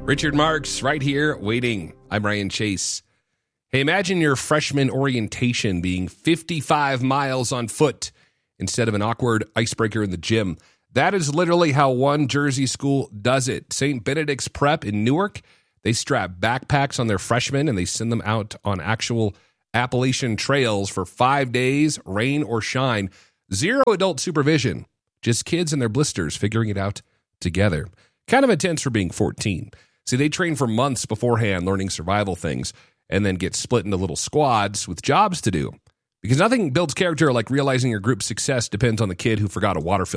Richard Marks right here waiting. I'm Ryan Chase. Hey, imagine your freshman orientation being 55 miles on foot instead of an awkward icebreaker in the gym. That is literally how one Jersey school does it. St. Benedict's Prep in Newark, they strap backpacks on their freshmen and they send them out on actual Appalachian trails for 5 days, rain or shine. Zero adult supervision, just kids and their blisters figuring it out together. Kind of intense for being 14. See, they train for months beforehand learning survival things and then get split into little squads with jobs to do. Because nothing builds character like realizing your group's success depends on the kid who forgot a water filter.